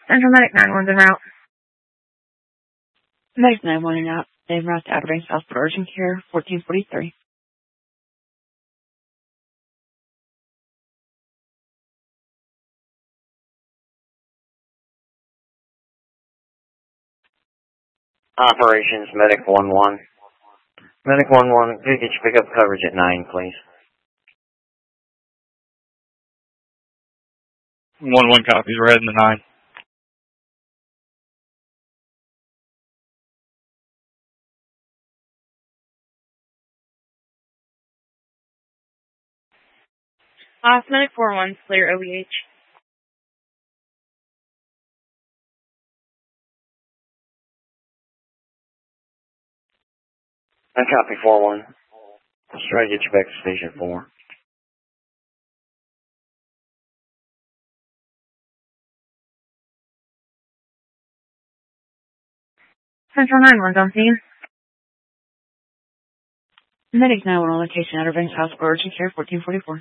Central Medic 911's en route. Medic 911 en route. En route to Outer Banks Hospital Urgent Care, 1443. Operations Medic 11. Medic 11, could you pick up coverage at 9, please? 11 copies. We're heading to 9. Medic 41, clear OBH. I copy 4-1. Let's try to get you back to Station 4. Central 911's on scene. Medic 911 location, Outer Banks Hospital Urgent Care, 1444.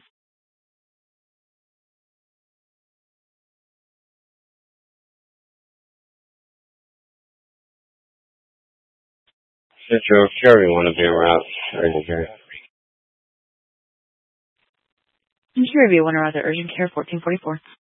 Central, Cherry, want to be around Urgent Care. Interior View 1 route to Urgent Care, 1444.